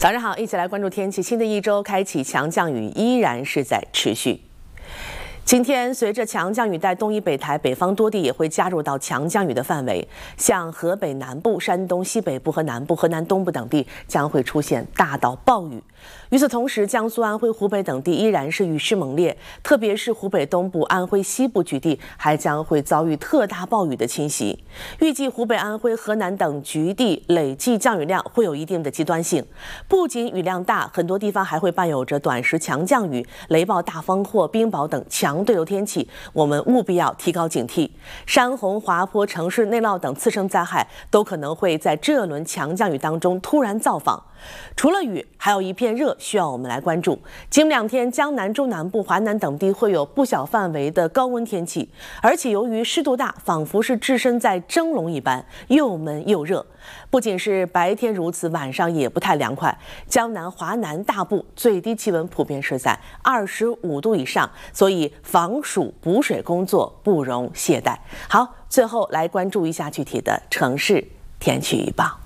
早上好，一起来关注天气。新的一周开启，强降雨依然是在持续。今天随着强降雨带东移北台，北方多地也会加入到强降雨的范围，像河北南部、山东西北部和南部、河南东部等地将会出现大到暴雨。与此同时，江苏、安徽、湖北等地依然是雨势猛烈，特别是湖北东部、安徽西部局地还将会遭遇特大暴雨的侵袭。预计湖北、安徽、河南等局地累计降雨量会有一定的极端性，不仅雨量大，很多地方还会伴有着短时强降雨、雷暴、大风或冰雹等强对流天气，我们务必要提高警惕。山洪、滑坡、城市内涝等次生灾害都可能会在这轮强降雨当中突然造访。除了雨，还有一片热需要我们来关注。今明2天，江南、中南部、华南等地会有不小范围的高温天气，而且由于湿度大，仿佛是置身在蒸笼一般，又闷又热。不仅是白天如此，晚上也不太凉快。江南、华南大部最低气温普遍是在25度以上，所以防暑补水工作不容懈怠。好，最后来关注一下具体的城市天气预报。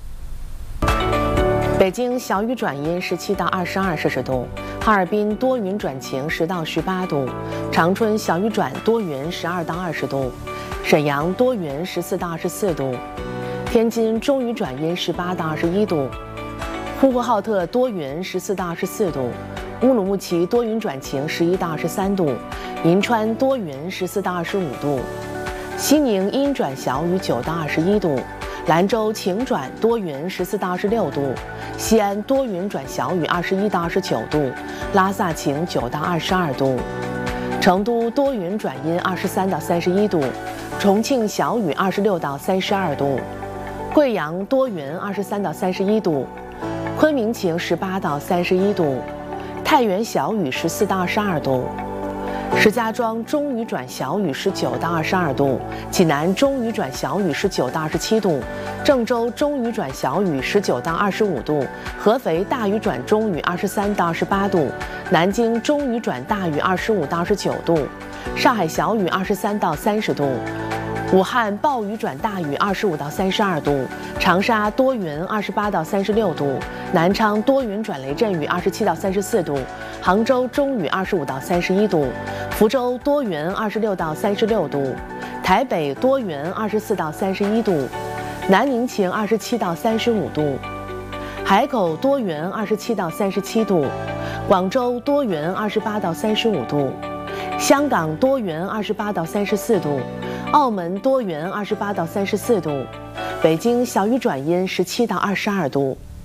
北京小雨转阴17到22摄氏度，哈尔滨多云转晴10到18度，长春小雨转多云12到20度，沈阳多云14到24度，天津中雨转阴18到21度，呼和浩特多云14到24度，乌鲁木齐多云转晴11到23度，银川多云14到25度，西宁阴转小雨9到21度，兰州晴转多云14到26度，西安多云转小雨21到29度，拉萨晴9到22度，成都多云转阴23到31度，重庆小雨26到32度，贵阳多云23到31度，昆明晴18到31度，太原小雨14到22度，石家庄中雨转小雨19到22度，济南中雨转小雨19到27度，郑州中雨转小雨19到25度，合肥大雨转中雨23到28度，南京中雨转大雨25到29度，上海小雨23到30度，武汉暴雨转大雨25到32度，长沙多云28到36度，南昌多云转雷阵雨27到34度，杭州中雨25到31度，福州多云26到36度，台北多云24到31度，南宁晴27到35度，海口多云27到37度，广州多云28到35度，香港多云28到34度，澳门多云28到34度，北京小雨转阴17到22度。